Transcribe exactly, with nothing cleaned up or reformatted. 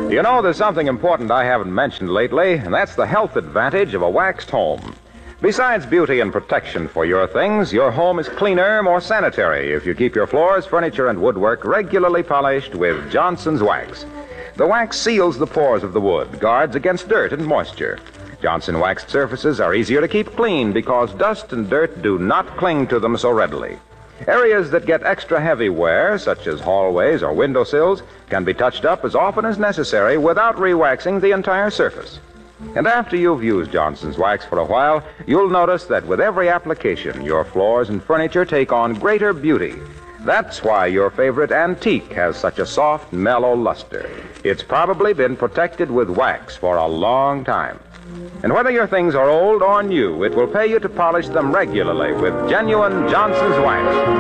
You know, there's something important I haven't mentioned lately, and that's the health advantage of a waxed home. Besides beauty and protection for your things, your home is cleaner, more sanitary if you keep your floors, furniture, and woodwork regularly polished with Johnson's Wax. The wax seals the pores of the wood, guards against dirt and moisture. Johnson waxed surfaces are easier to keep clean because dust and dirt do not cling to them so readily. Areas that get extra heavy wear, such as hallways or windowsills, can be touched up as often as necessary without re-waxing the entire surface. And after you've used Johnson's Wax for a while, you'll notice that with every application, your floors and furniture take on greater beauty. That's why your favorite antique has such a soft, mellow luster. It's probably been protected with wax for a long time. And whether your things are old or new, it will pay you to polish them regularly with genuine Johnson's Wax.